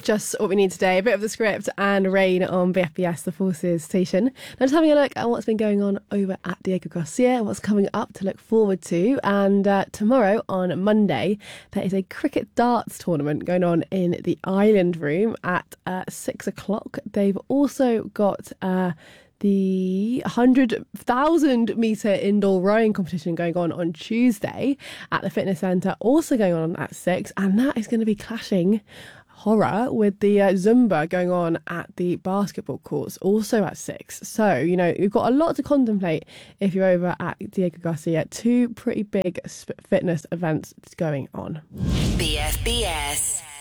Just what we need today. A bit of the script and rain on BFBS, the Forces station. Now just having a look at what's been going on over at Diego Garcia and what's coming up to look forward to. And tomorrow on Monday, there is a cricket darts tournament going on in the Island Room at 6 o'clock. They've also got the 100,000 metre indoor rowing competition going on Tuesday at the fitness centre, also going on at 6, and that is going to be clashing horror with the Zumba going on at the basketball courts, also at 6. So, you know, you've got a lot to contemplate if you're over at Diego Garcia. 2 pretty big fitness events going on. BFBS.